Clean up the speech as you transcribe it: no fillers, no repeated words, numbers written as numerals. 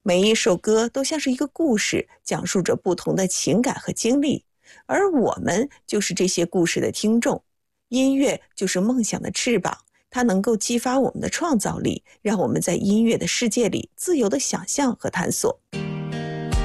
每一首歌都像是一个故事，讲述着不同的情感和经历，而我们就是这些故事的听众。音乐就是梦想的翅膀，它能够激发我们的创造力，让我们在音乐的世界里自由地想象和探索。